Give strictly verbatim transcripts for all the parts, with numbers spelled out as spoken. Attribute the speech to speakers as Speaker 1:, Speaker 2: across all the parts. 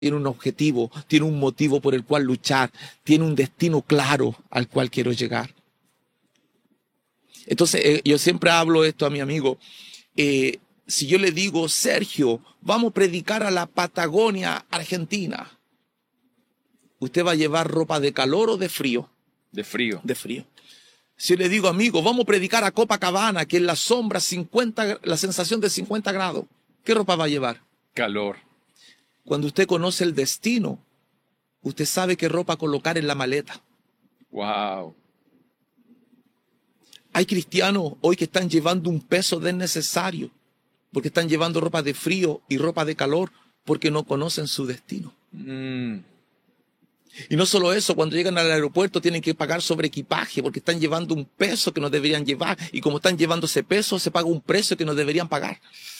Speaker 1: tiene un objetivo, tiene un motivo por el cual luchar, tiene un destino claro al cual quiero llegar. Entonces, eh, yo siempre hablo esto a mi amigo. Eh, si yo le digo, Sergio, vamos a predicar a la Patagonia, Argentina, ¿usted va a llevar ropa de calor o de frío?
Speaker 2: De frío.
Speaker 1: De frío. Si yo le digo, amigo, vamos a predicar a Copacabana, que en la sombra, cincuenta, la sensación de cincuenta grados, ¿qué ropa va a llevar?
Speaker 2: Calor.
Speaker 1: Cuando usted conoce el destino, usted sabe qué ropa colocar en la maleta.
Speaker 2: Wow.
Speaker 1: Hay cristianos hoy que están llevando un peso desnecesario, porque están llevando ropa de frío y ropa de calor, porque no conocen su destino.
Speaker 2: Mm.
Speaker 1: Y no solo eso, cuando llegan al aeropuerto tienen que pagar sobre equipaje, porque están llevando un peso que no deberían llevar, y como están llevando ese peso, se paga un precio que no deberían pagar.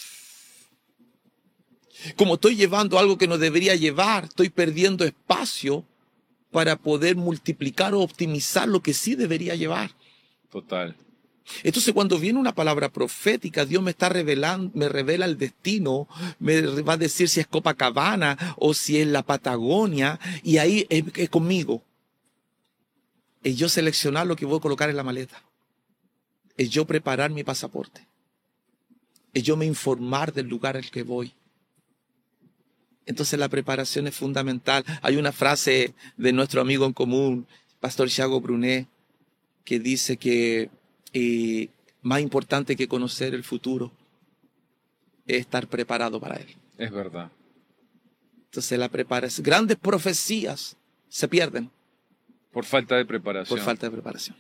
Speaker 1: Como estoy llevando algo que no debería llevar, estoy perdiendo espacio para poder multiplicar o optimizar lo que sí debería llevar.
Speaker 2: Total.
Speaker 1: Entonces, cuando viene una palabra profética, Dios me está revelando, me revela el destino, me va a decir si es Copacabana o si es la Patagonia, y ahí es, es conmigo. Es yo seleccionar lo que voy a colocar en la maleta. Es yo preparar mi pasaporte. Es yo me informar del lugar al que voy. Entonces la preparación es fundamental. Hay una frase de nuestro amigo en común, Pastor Thiago Brunet, que dice que eh, más importante que conocer el futuro es estar preparado para él.
Speaker 2: Es verdad.
Speaker 1: Entonces la preparación, grandes profecías se pierden
Speaker 2: por falta de preparación.
Speaker 1: Por falta de preparación.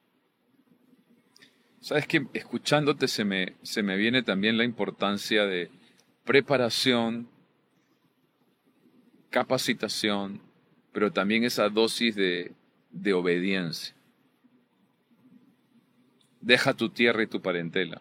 Speaker 2: Sabes que escuchándote se me, se me viene también la importancia de preparación, capacitación, pero también esa dosis de, de obediencia. Deja tu tierra y tu parentela.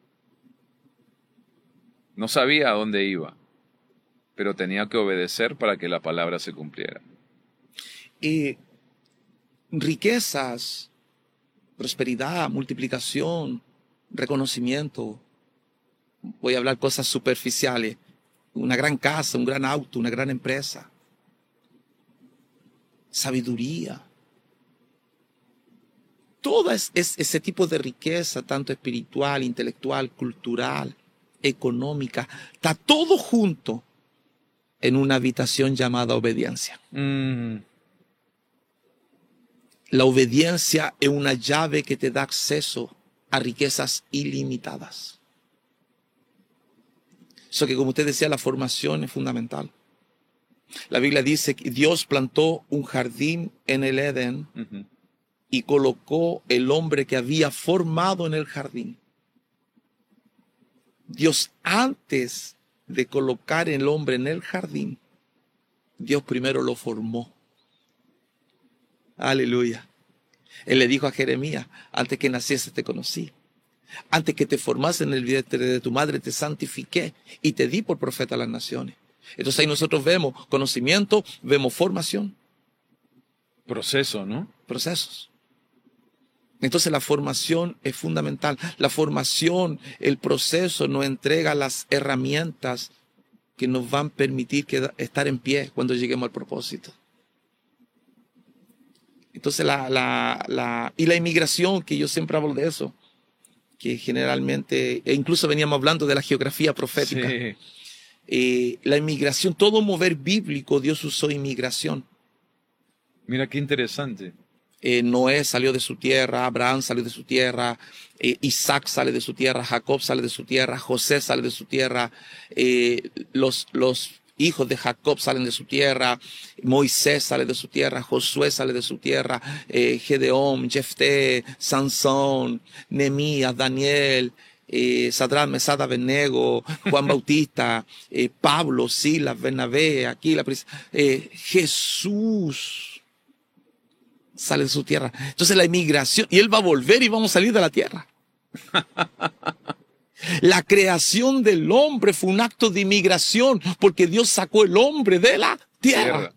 Speaker 2: No sabía a dónde iba, pero tenía que obedecer para que la palabra se cumpliera.
Speaker 1: Y riquezas, prosperidad, multiplicación, reconocimiento. Voy a hablar cosas superficiales. Una gran casa, un gran auto, una gran empresa. Sabiduría. Todo es, es ese tipo de riqueza, tanto espiritual, intelectual, cultural, económica. Está todo junto en una habitación llamada obediencia.
Speaker 2: Mm.
Speaker 1: La obediencia es una llave que te da acceso a riquezas ilimitadas. Eso que, como usted decía, la formación es fundamental. La Biblia dice que Dios plantó un jardín en el Edén
Speaker 2: Uh-huh.
Speaker 1: y colocó el hombre que había formado en el jardín. Dios, antes de colocar el hombre en el jardín, Dios primero lo formó. Aleluya. Él le dijo a Jeremías, antes que naciese te conocí. Antes que te formase en el vientre de tu madre te santifiqué y te di por profeta a las naciones. Entonces ahí nosotros vemos conocimiento, vemos formación.
Speaker 2: Proceso, ¿no?
Speaker 1: Procesos. Entonces la formación es fundamental. La formación, el proceso nos entrega las herramientas que nos van a permitir que, estar en pie cuando lleguemos al propósito. Entonces la, la, la, y la inmigración, que yo siempre hablo de eso, que generalmente, e incluso veníamos hablando de la geografía profética.
Speaker 2: Sí.
Speaker 1: Eh, la inmigración, todo mover bíblico, Dios usó inmigración.
Speaker 2: Mira qué interesante.
Speaker 1: Eh, Noé salió de su tierra, Abraham salió de su tierra, eh, Isaac sale de su tierra, Jacob sale de su tierra, José sale de su tierra, eh, los, los hijos de Jacob salen de su tierra, Moisés sale de su tierra, Josué sale de su tierra, eh, Gedeón, Jefté, Sansón, Nehemías, Daniel, eh, Sadrach, Mesach, Abednego, Juan Bautista, eh, Pablo, Silas, Bernabé, Aquila, eh, Jesús sale de su tierra. Entonces la inmigración, y él va a volver y vamos a salir de la tierra. La creación del hombre fue un acto de inmigración porque Dios sacó el hombre de la tierra. tierra.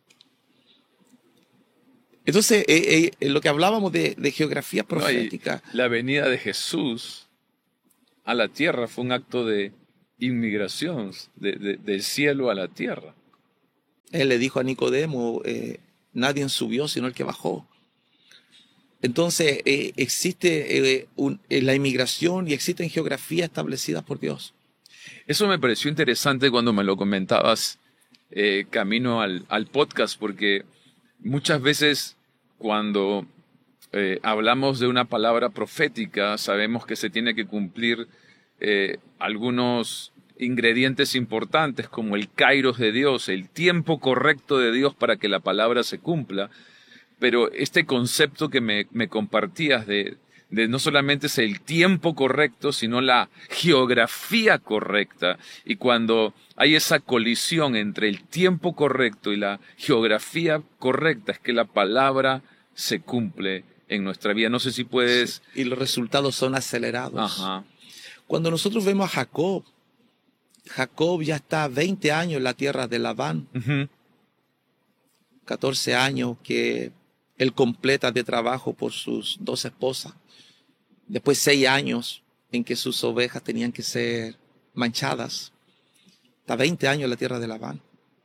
Speaker 1: Entonces, eh, eh, lo que hablábamos de, de geografía profética.
Speaker 2: No, la venida de Jesús a la tierra fue un acto de inmigración, de, de, del cielo a la tierra.
Speaker 1: Él le dijo a Nicodemo, eh, nadie subió sino el que bajó. Entonces eh, existe eh, un, eh, la inmigración y existen geografías establecidas por Dios.
Speaker 2: Eso me pareció interesante cuando me lo comentabas eh, camino al, al podcast, porque muchas veces cuando eh, hablamos de una palabra profética, sabemos que se tiene que cumplir eh, algunos ingredientes importantes como el kairos de Dios, el tiempo correcto de Dios para que la palabra se cumpla. Pero este concepto que me, me compartías de, de no solamente es el tiempo correcto, sino la geografía correcta. Y cuando hay esa colisión entre el tiempo correcto y la geografía correcta, es que la palabra se cumple en nuestra vida. No sé si puedes...
Speaker 1: Sí, y los resultados son acelerados.
Speaker 2: Ajá.
Speaker 1: Cuando nosotros vemos a Jacob, Jacob ya está veinte años en la tierra de Labán.
Speaker 2: Uh-huh.
Speaker 1: catorce años que él completa de trabajo por sus dos esposas. Después seis años en que sus ovejas tenían que ser manchadas. Está veinte años en la tierra de Labán.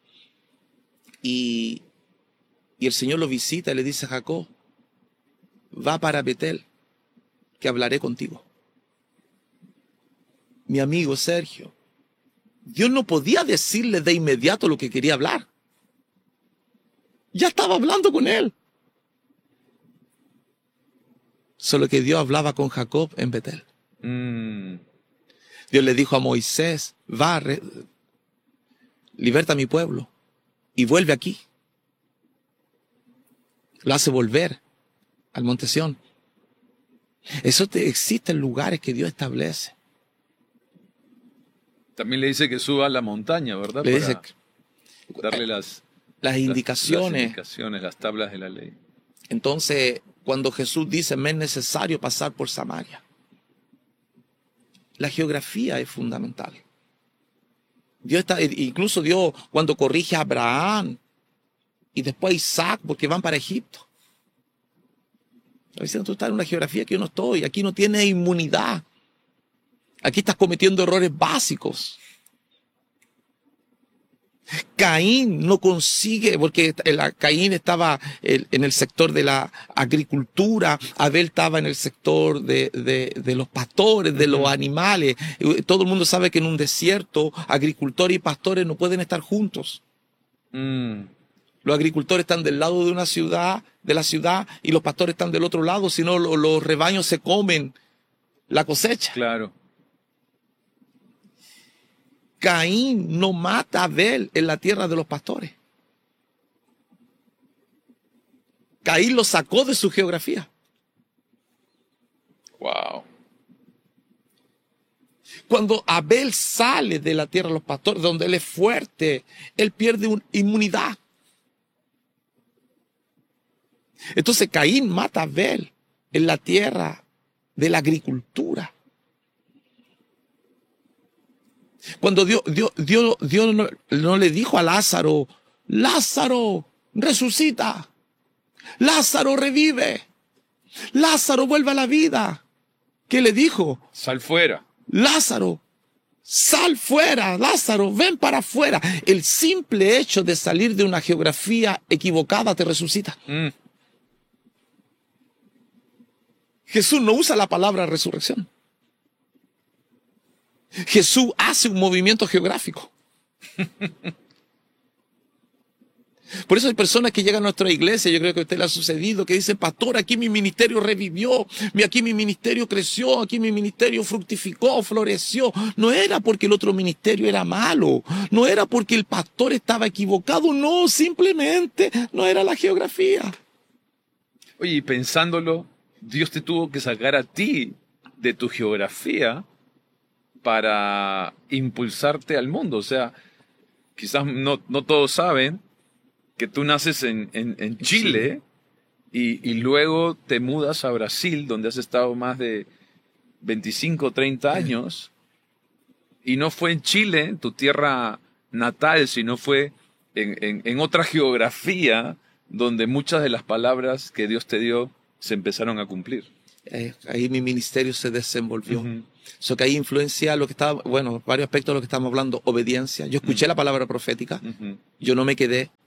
Speaker 1: Y, y el Señor lo visita y le dice a Jacob, va para Betel, que hablaré contigo. Mi amigo Sergio, Dios no podía decirle de inmediato lo que quería hablar. Ya estaba hablando con él. Solo que Dios hablaba con Jacob en Betel.
Speaker 2: Mm.
Speaker 1: Dios le dijo a Moisés, va, re, liberta a mi pueblo y vuelve aquí. Lo hace volver al monte Sión. Eso te, existen lugares que Dios establece.
Speaker 2: También le dice que suba a la montaña, ¿verdad?
Speaker 1: Le
Speaker 2: Para
Speaker 1: dice
Speaker 2: darle las,
Speaker 1: las indicaciones.
Speaker 2: Las, las indicaciones, las tablas de la ley.
Speaker 1: Entonces, cuando Jesús dice, me es necesario pasar por Samaria, la geografía es fundamental. Dios está, incluso Dios cuando corrige a Abraham y después a Isaac, porque van para Egipto. Está diciendo, tú estás en una geografía que yo no estoy, aquí no tienes inmunidad. Aquí estás cometiendo errores básicos. Caín no consigue, porque Caín estaba en el sector de la agricultura, Abel estaba en el sector de, de, de los pastores, de los animales. Todo el mundo sabe que en un desierto agricultores y pastores no pueden estar juntos.
Speaker 2: Mm.
Speaker 1: Los agricultores están del lado de una ciudad, de la ciudad, y los pastores están del otro lado, si no los, los rebaños se comen la cosecha.
Speaker 2: Claro.
Speaker 1: Caín no mata a Abel en la tierra de los pastores. Caín lo sacó de su geografía.
Speaker 2: Wow.
Speaker 1: Cuando Abel sale de la tierra de los pastores, donde él es fuerte, él pierde una inmunidad. Entonces Caín mata a Abel en la tierra de la agricultura. Cuando Dios, Dios, Dios, Dios no, no le dijo a Lázaro, Lázaro, resucita, Lázaro revive, Lázaro vuelve a la vida. ¿Qué le dijo?
Speaker 2: Sal fuera.
Speaker 1: Lázaro, sal fuera, Lázaro, ven para afuera. El simple hecho de salir de una geografía equivocada te resucita.
Speaker 2: Mm.
Speaker 1: Jesús no usa la palabra resurrección. Jesús hace un movimiento geográfico. Por eso hay personas que llegan a nuestra iglesia, yo creo que a usted le ha sucedido, que dicen, pastor, aquí mi ministerio revivió, aquí mi ministerio creció, aquí mi ministerio fructificó, floreció. No era porque el otro ministerio era malo, no era porque el pastor estaba equivocado, no, simplemente no era la geografía.
Speaker 2: Oye, y pensándolo, Dios te tuvo que sacar a ti de tu geografía para impulsarte al mundo. O sea, quizás no, no todos saben que tú naces en, en, en Chile y, y luego te mudas a Brasil, donde has estado más de veinticinco, treinta años, y no fue en Chile, tu tierra natal, sino fue en, en, en otra geografía donde muchas de las palabras que Dios te dio se empezaron a cumplir.
Speaker 1: Eh, ahí mi ministerio se desenvolvió.
Speaker 2: Uh-huh.
Speaker 1: So que ahí influencia lo que estaba, bueno, varios aspectos de lo que estamos hablando, obediencia. Yo escuché uh-huh. la palabra profética, uh-huh. yo no me quedé,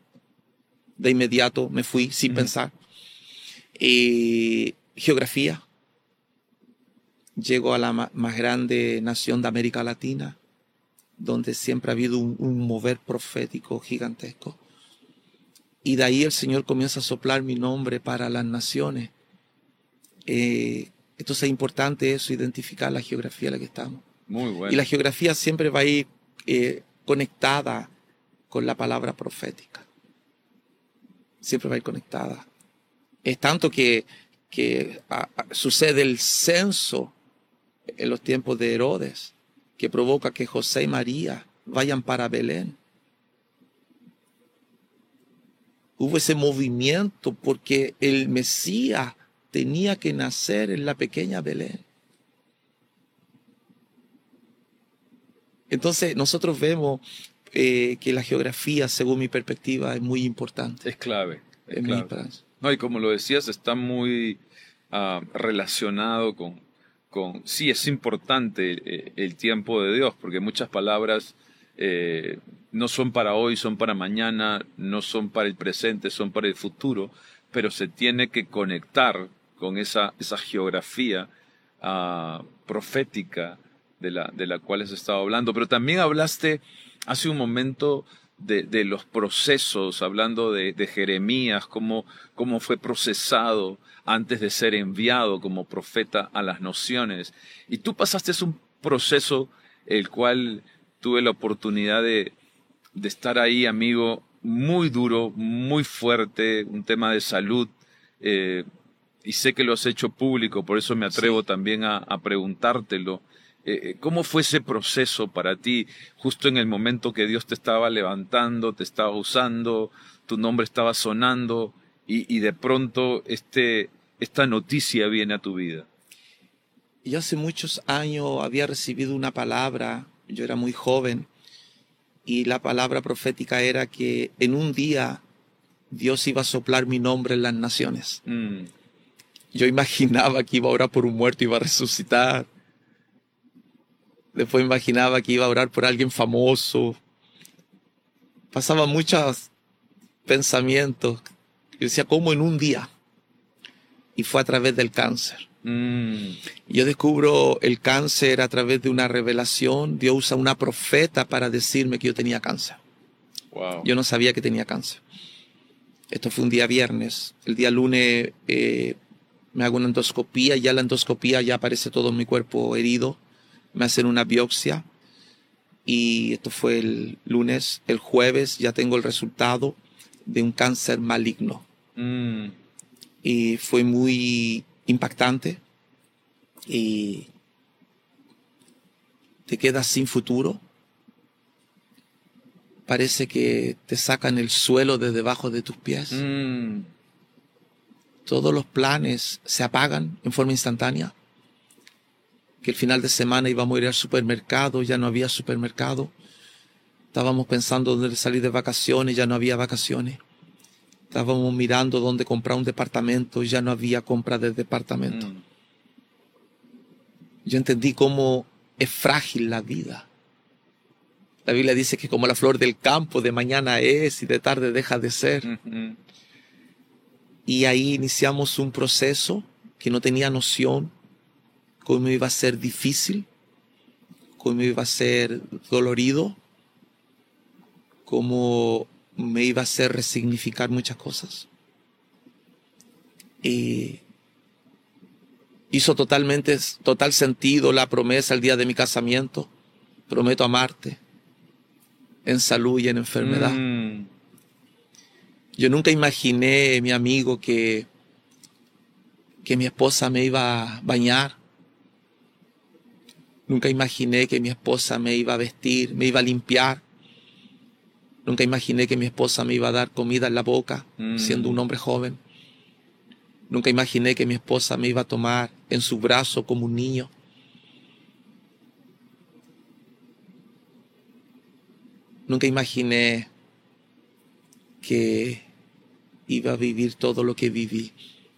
Speaker 1: de inmediato me fui sin
Speaker 2: Ujú.
Speaker 1: pensar. Eh, geografía. Llego a la ma- más grande nación de América Latina, donde siempre ha habido un, un mover profético gigantesco. Y de ahí el Señor comienza a soplar mi nombre para las naciones. Eh, entonces es importante eso, identificar la geografía en la que estamos.
Speaker 2: Muy
Speaker 1: Y la
Speaker 2: bueno.
Speaker 1: geografía siempre va a ir eh, conectada con la palabra profética. Siempre va a ir conectada. Es tanto que, que a- a- sucede el censo en los tiempos de Herodes, que provoca que José y María vayan para Belén. Hubo ese movimiento porque el Mesías tenía que nacer en la pequeña Belén. Entonces nosotros vemos eh, que la geografía, según mi perspectiva, es muy importante.
Speaker 2: Es clave, es
Speaker 1: Es muy
Speaker 2: clave.
Speaker 1: importante.
Speaker 2: No, y como lo decías, está muy ah, relacionado con, con, sí, es importante eh, el tiempo de Dios, porque muchas palabras eh, no son para hoy, son para mañana, no son para el presente, son para el futuro, pero se tiene que conectar con esa, esa geografía ah, profética de la, de la cual has estado hablando. Pero también hablaste hace un momento de, de los procesos, hablando de, de Jeremías, cómo, cómo fue procesado antes de ser enviado como profeta a las naciones. Y tú pasaste un proceso el cual tuve la oportunidad de, de estar ahí, amigo, muy duro, muy fuerte, un tema de salud, eh, y sé que lo has hecho público, por eso me atrevo
Speaker 1: Sí.
Speaker 2: también a, a preguntártelo. Eh, ¿Cómo fue ese proceso para ti, justo en el momento que Dios te estaba levantando, te estaba usando, tu nombre estaba sonando, y, y de pronto este, esta noticia viene a tu vida?
Speaker 1: Yo hace muchos años había recibido una palabra, yo era muy joven, y la palabra profética era que en un día Dios iba a soplar mi nombre en las naciones.
Speaker 2: Mm,
Speaker 1: Yo imaginaba que iba a orar por un muerto y iba a resucitar. Después imaginaba que iba a orar por alguien famoso. Pasaba muchos pensamientos. Yo decía, ¿cómo en un día? Y fue a través del cáncer.
Speaker 2: mm,
Speaker 1: Yo descubro el cáncer a través de una revelación. Dios usa una profeta para decirme que yo tenía cáncer.
Speaker 2: wow.
Speaker 1: Yo no sabía que tenía cáncer. Esto fue un día viernes. El día lunes eh, me hago una endoscopía. Ya la endoscopía ya aparece todo mi cuerpo herido. Me hacen una biopsia. Y esto fue el lunes. El jueves ya tengo el resultado de un cáncer maligno.
Speaker 2: Mm,
Speaker 1: Y fue muy impactante. Y te quedas sin futuro. Parece que te sacan el suelo de debajo de tus pies.
Speaker 2: mm,
Speaker 1: Todos los planes se apagan en forma instantánea. Que el final de semana íbamos a ir al supermercado, ya no había supermercado. Estábamos pensando dónde salir de vacaciones, ya no había vacaciones. Estábamos mirando dónde comprar un departamento, ya no había compra de departamento.
Speaker 2: mm.
Speaker 1: Yo entendí cómo es frágil la vida. La Biblia dice que como la flor del campo, de mañana es y de tarde deja de ser.
Speaker 2: Ujú.
Speaker 1: Y ahí iniciamos un proceso que no tenía noción cómo iba a ser difícil, cómo iba a ser dolorido, cómo me iba a hacer resignificar muchas cosas. Y hizo totalmente, total sentido la promesa el día de mi casamiento. Prometo amarte en salud y en enfermedad.
Speaker 2: Mm,
Speaker 1: Yo nunca imaginé, mi amigo, que, que mi esposa me iba a bañar. Nunca imaginé que mi esposa me iba a vestir, me iba a limpiar. Nunca imaginé que mi esposa me iba a dar comida en la boca,
Speaker 2: mm.
Speaker 1: siendo un hombre joven. Nunca imaginé que mi esposa me iba a tomar en su brazo como un niño. Nunca imaginé que iba a vivir todo lo que viví.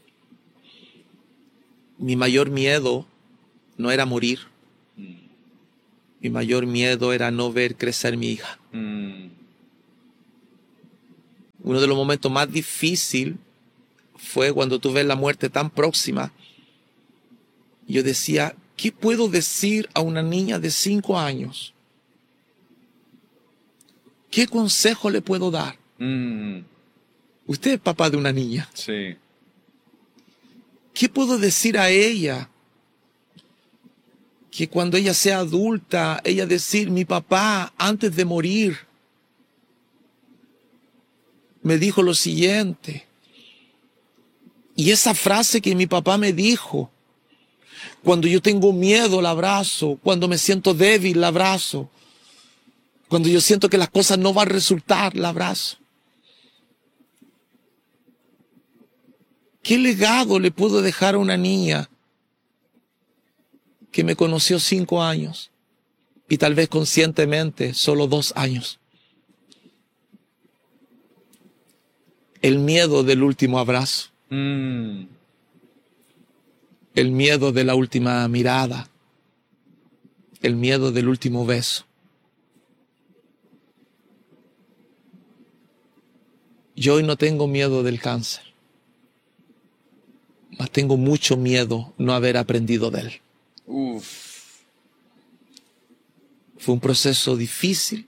Speaker 1: Mi mayor miedo no era morir. Mi mayor miedo era no ver crecer mi hija.
Speaker 2: Mm.
Speaker 1: Uno de los momentos más difíciles fue cuando tú ves la muerte tan próxima. Yo decía, ¿qué puedo decir a una niña de cinco años? ¿Qué consejo le puedo dar?
Speaker 2: Mm.
Speaker 1: Usted es papá de una niña.
Speaker 2: Sí.
Speaker 1: ¿Qué puedo decir a ella? Que cuando ella sea adulta, ella decir, mi papá, antes de morir, me dijo lo siguiente. Y esa frase que mi papá me dijo, cuando yo tengo miedo, la abrazo. Cuando me siento débil, la abrazo. Cuando yo siento que las cosas no van a resultar, la abrazo. ¿Qué legado le puedo dejar a una niña que me conoció cinco años y tal vez conscientemente solo dos años? El miedo del último abrazo.
Speaker 2: Mm.
Speaker 1: El miedo de la última mirada. El miedo del último beso. Yo hoy no tengo miedo del cáncer, mas tengo mucho miedo no haber aprendido de él.
Speaker 2: Uf.
Speaker 1: Fue un proceso difícil.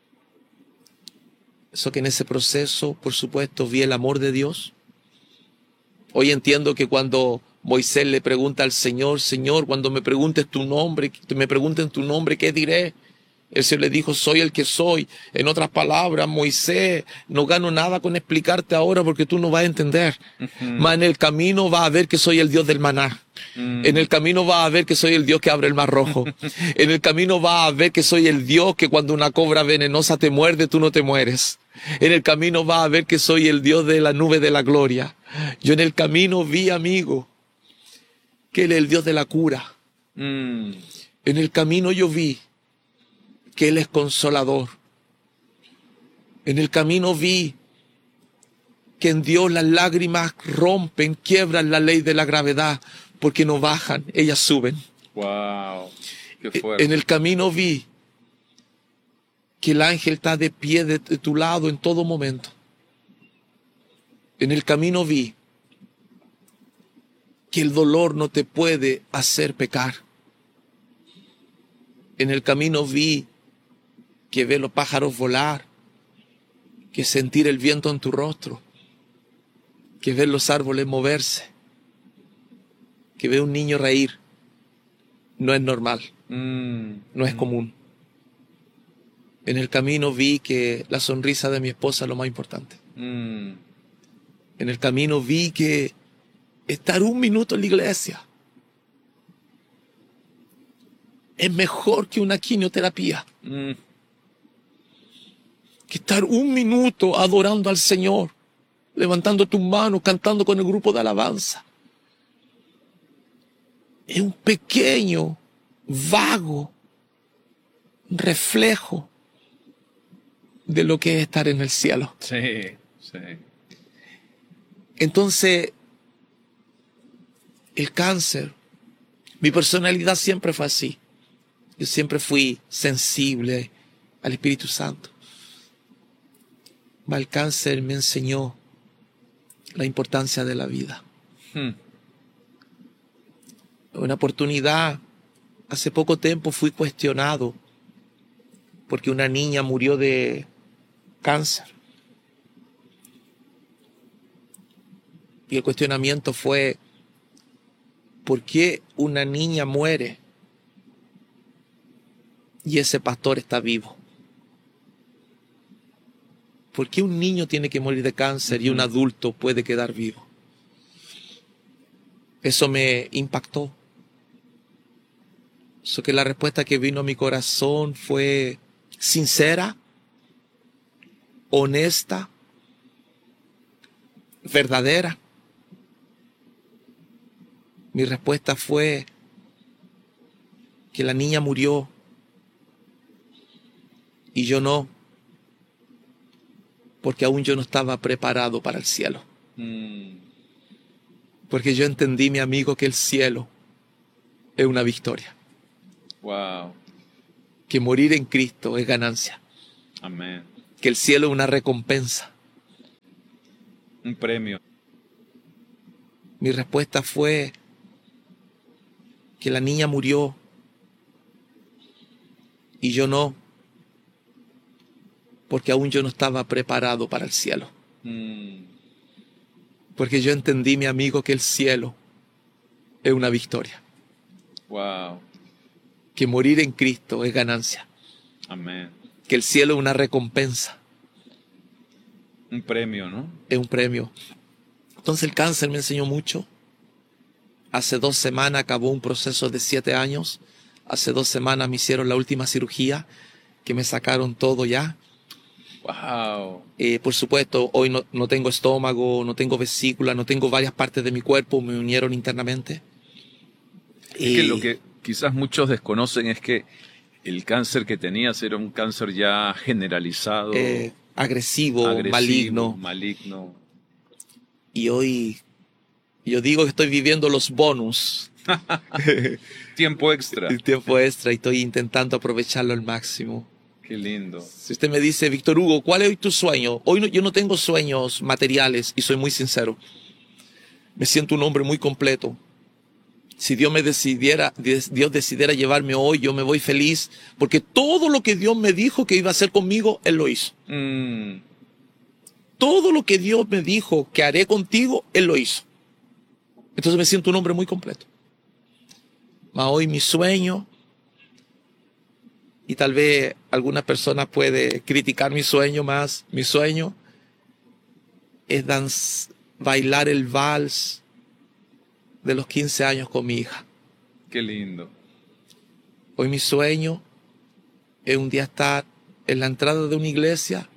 Speaker 1: Eso que en ese proceso, por supuesto, vi el amor de Dios. Hoy entiendo que cuando Moisés le pregunta al Señor, Señor, cuando me preguntes tu nombre, me pregunten tu nombre, ¿qué diré? El Señor le dijo, soy el que soy. En otras palabras, Moisés, no gano nada con explicarte ahora porque tú no vas a entender.
Speaker 2: Uh-huh.
Speaker 1: Mas en el camino vas a ver que soy el Dios del maná. Mm. En el camino vas a ver que soy el Dios que abre el mar rojo. En el camino vas a ver que soy el Dios que cuando una cobra venenosa te muerde, tú no te mueres. En el camino vas a ver que soy el Dios de la nube de la gloria. Yo en el camino vi, amigo, que Él es el Dios de la cura. Mm. En el camino yo vi que Él es consolador. En el camino vi que en Dios las lágrimas rompen, quiebran la ley de la gravedad, porque no bajan, ellas suben.
Speaker 2: Wow, qué fuerte.
Speaker 1: En el camino vi que el ángel está de pie de tu lado en todo momento. En el camino vi que el dolor no te puede hacer pecar. En el camino vi que ver los pájaros volar, que sentir el viento en tu rostro, que ver los árboles moverse, que ver un niño reír. No es normal, mm. no es común. En el camino vi que la sonrisa de mi esposa es lo más importante. Mm. En el camino vi que estar un minuto en la iglesia es mejor que una quimioterapia. Mm. Que estar un minuto adorando al Señor, levantando tus manos, cantando con el grupo de alabanza. Es un pequeño, vago reflejo de lo que es estar en el cielo.
Speaker 2: Sí, sí.
Speaker 1: Entonces, el cáncer, mi personalidad siempre fue así. Yo siempre fui sensible al Espíritu Santo. El cáncer me enseñó la importancia de la vida. Hmm. Una oportunidad, hace poco tiempo fui cuestionado porque una niña murió de cáncer. Y el cuestionamiento fue, ¿por qué una niña muere y ese pastor está vivo? ¿Por qué un niño tiene que morir de cáncer y un adulto puede quedar vivo? Eso me impactó. Eso que la respuesta que vino a mi corazón fue sincera, honesta, verdadera. Mi respuesta fue que la niña murió y yo no. Porque aún yo no estaba preparado para el cielo. Mm. Porque yo entendí, mi amigo, que el cielo es una victoria.
Speaker 2: Wow.
Speaker 1: Que morir en Cristo es ganancia.
Speaker 2: Amén.
Speaker 1: Que el cielo es una recompensa.
Speaker 2: Un premio.
Speaker 1: Mi respuesta fue que la niña murió y yo no, porque aún yo no estaba preparado para el cielo.
Speaker 2: Mm.
Speaker 1: Porque yo entendí, mi amigo, que el cielo es una victoria.
Speaker 2: Wow.
Speaker 1: Que morir en Cristo es ganancia.
Speaker 2: Amén.
Speaker 1: Que el cielo es una recompensa.
Speaker 2: Un premio, ¿no?
Speaker 1: Es un premio. Entonces el cáncer me enseñó mucho. Hace dos semanas acabó un proceso de siete años. Hace dos semanas me hicieron la última cirugía, que me sacaron todo ya.
Speaker 2: Wow.
Speaker 1: Eh, por supuesto, hoy no, no tengo estómago, no tengo vesícula, no tengo varias partes de mi cuerpo, me unieron internamente.
Speaker 2: Es que lo que quizás muchos desconocen es que el cáncer que tenías era un cáncer ya generalizado.
Speaker 1: Eh, agresivo,
Speaker 2: agresivo,
Speaker 1: maligno.
Speaker 2: maligno.
Speaker 1: Y hoy yo digo que estoy viviendo los bonus.
Speaker 2: Tiempo extra.
Speaker 1: El tiempo extra y estoy intentando aprovecharlo al máximo.
Speaker 2: Qué lindo.
Speaker 1: Si usted me dice, Víctor Hugo, ¿cuál es hoy tu sueño? Hoy no, yo no tengo sueños materiales y soy muy sincero. Me siento un hombre muy completo. Si Dios me decidiera, Dios decidiera llevarme hoy, yo me voy feliz, porque todo lo que Dios me dijo que iba a hacer conmigo, Él lo hizo.
Speaker 2: Mm.
Speaker 1: Todo lo que Dios me dijo que haré contigo, Él lo hizo. Entonces me siento un hombre muy completo. Mas hoy mi sueño, y tal vez alguna persona puede criticar mi sueño más, mi sueño es danz, bailar el vals de los quince años con mi hija.
Speaker 2: Qué lindo.
Speaker 1: Hoy mi sueño es un día estar en la entrada de una iglesia,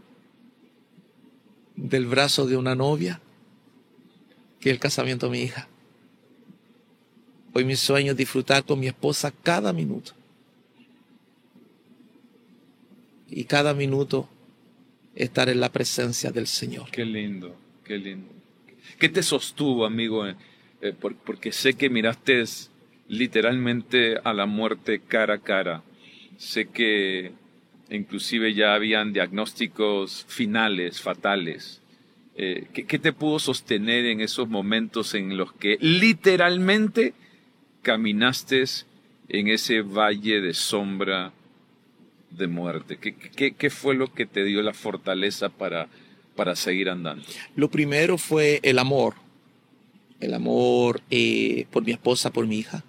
Speaker 1: del brazo de una novia, que es el casamiento de mi hija. Hoy mi sueño es disfrutar con mi esposa cada minuto. Y cada minuto estar en la presencia del Señor.
Speaker 2: Qué lindo, qué lindo. ¿Qué te sostuvo, amigo? Eh, por, porque sé que miraste literalmente a la muerte cara a cara. Sé que inclusive ya habían diagnósticos finales, fatales. Eh, ¿qué, ¿Qué te pudo sostener en esos momentos en los que literalmente caminaste en ese valle de sombra de muerte? ¿Qué, qué, qué fue lo que te dio la fortaleza para, para seguir andando?
Speaker 1: Lo primero fue el amor. El amor eh, por mi esposa, por mi hija.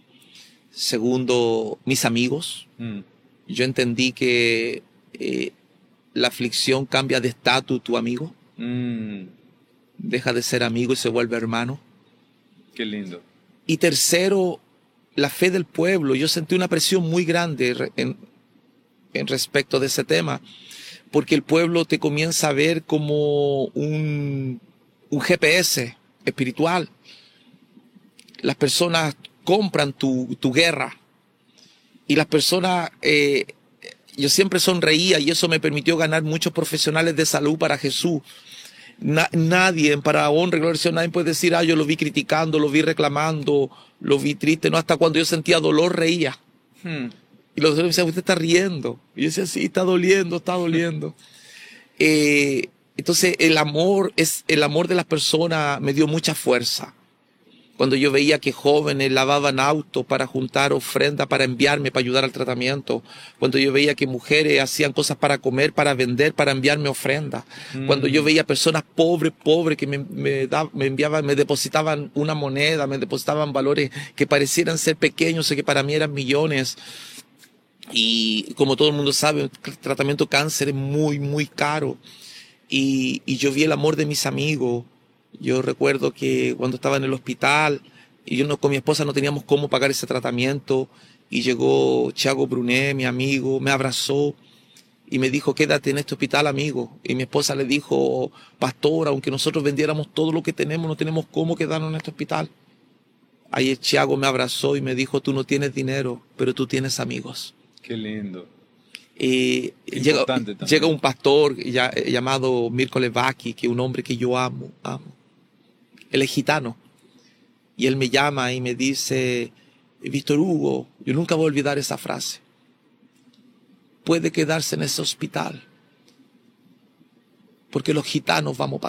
Speaker 1: Segundo, mis amigos. Mm. Yo entendí que eh, la aflicción cambia de estatus tu amigo. Mm. Deja de ser amigo y se vuelve hermano.
Speaker 2: Qué lindo.
Speaker 1: Y tercero, la fe del pueblo. Yo sentí una presión muy grande en, en respecto de ese tema, porque el pueblo te comienza a ver como un, un G P S espiritual. Las personas compran tu, tu guerra y las personas, eh, yo siempre sonreía y eso me permitió ganar muchos profesionales de salud para Jesús. Na, nadie, para honra y gloria, nadie puede decir, ah, yo lo vi criticando, lo vi reclamando, lo vi triste. No, hasta cuando yo sentía dolor reía. Hmm. Y los otros me decían, usted está riendo. Y yo decía, sí, está doliendo, está doliendo. eh, entonces el amor, es, el amor de las personas me dio mucha fuerza. Cuando yo veía que jóvenes lavaban autos para juntar ofrenda, para enviarme, para ayudar al tratamiento. Cuando yo veía que mujeres hacían cosas para comer, para vender, para enviarme ofrenda. Mm. Cuando yo veía personas pobres, pobres, que me, me, da, me enviaban, me depositaban una moneda, me depositaban valores que parecieran ser pequeños y que para mí eran millones. Y como todo el mundo sabe, el tratamiento de cáncer es muy, muy caro. Y, y yo vi el amor de mis amigos. Yo recuerdo que cuando estaba en el hospital y yo no, con mi esposa no teníamos cómo pagar ese tratamiento y llegó Thiago Brunet, mi amigo, me abrazó y me dijo, quédate en este hospital, amigo. Y mi esposa le dijo, pastor, aunque nosotros vendiéramos todo lo que tenemos, no tenemos cómo quedarnos en este hospital. Ahí Thiago me abrazó y me dijo, tú no tienes dinero, pero tú tienes amigos.
Speaker 2: Qué lindo.
Speaker 1: Eh, llega, llega un pastor ya, llamado Mirko Levaki, que es un hombre que yo amo, amo. Él es gitano. Y él me llama y me dice, Víctor Hugo, yo nunca voy a olvidar esa frase. Puede quedarse en ese hospital, porque los gitanos vamos para